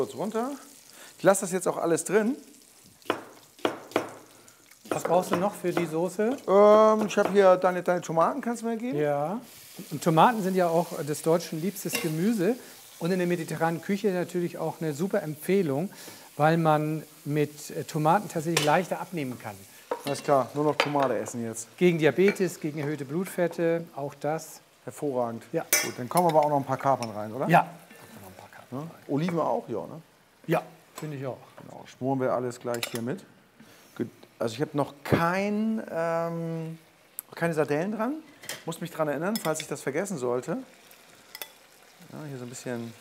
Kurz runter. Ich lasse das jetzt auch alles drin. Was brauchst du noch für die Soße? Ich habe hier deine Tomaten, kannst du mir geben? Ja. Und Tomaten sind ja auch des Deutschen liebstes Gemüse und in der mediterranen Küche natürlich auch eine super Empfehlung, weil man mit Tomaten tatsächlich leichter abnehmen kann. Alles klar, nur noch Tomate essen jetzt. Gegen Diabetes, gegen erhöhte Blutfette, auch das. Hervorragend. Ja. Gut, dann kommen aber auch noch ein paar Kapern rein, oder? Ja. Ne? Oliven auch, ja, ne? Ja, finde ich auch. Genau, schmoren wir alles gleich hier mit. Gut. Also ich habe noch keine Sardellen dran. Muss mich daran erinnern, falls ich das vergessen sollte. Ja, hier so ein bisschen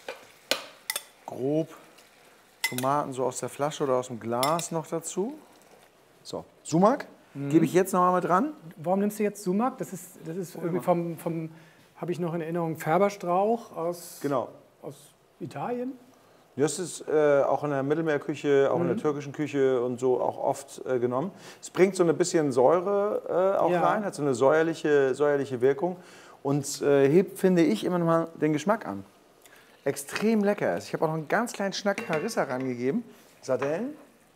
grob Tomaten so aus der Flasche oder aus dem Glas noch dazu. So, Sumak gebe ich jetzt noch mal mit dran. Warum nimmst du jetzt Sumak? Das ist irgendwie vom habe ich noch in Erinnerung, Färberstrauch aus Italien. Das ist auch in der Mittelmeerküche, auch in der türkischen Küche und so auch oft genommen. Es bringt so ein bisschen Säure auch rein, hat so eine säuerliche Wirkung und hebt, finde ich, immer noch mal den Geschmack an. Extrem lecker ist. Ich habe auch noch einen ganz kleinen Schnack Harissa rangegeben. Sardellen.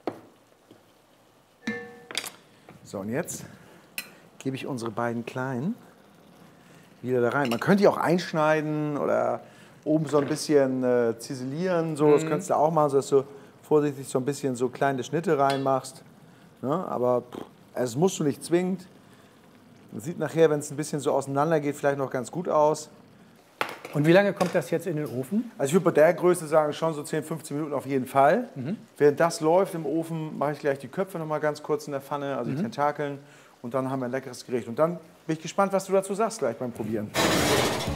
So, und jetzt gebe ich unsere beiden kleinen wieder da rein. Man könnte die auch einschneiden oder oben so ein bisschen ziselieren. So. Das könntest du auch machen, dass du vorsichtig so ein bisschen so kleine Schnitte reinmachst. Ne? Aber das musst du nicht zwingend. Man sieht nachher, wenn es ein bisschen so auseinander geht, vielleicht noch ganz gut aus. Und wie lange kommt das jetzt in den Ofen? Also ich würde bei der Größe sagen, schon so 10, 15 Minuten auf jeden Fall. Während das läuft im Ofen, mache ich gleich die Köpfe noch mal ganz kurz in der Pfanne, also die Tentakeln. Und dann haben wir ein leckeres Gericht. Und dann bin ich gespannt, was du dazu sagst gleich beim Probieren.